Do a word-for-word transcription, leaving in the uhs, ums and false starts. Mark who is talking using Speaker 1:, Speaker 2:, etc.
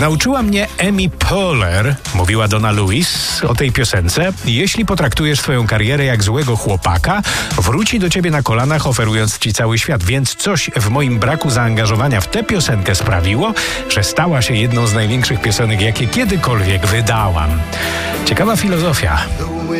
Speaker 1: nauczyła mnie Amy Poehler, mówiła Donna Lewis o tej piosence, jeśli potraktujesz swoją karierę jak złego chłopaka, wróci do ciebie na kolanach, oferując ci cały świat. Więc coś w moim braku zaangażowania w tę piosenkę sprawiło, że stała się jedną z największych piosenek, jakie kiedykolwiek wydałam. Ciekawa filozofia.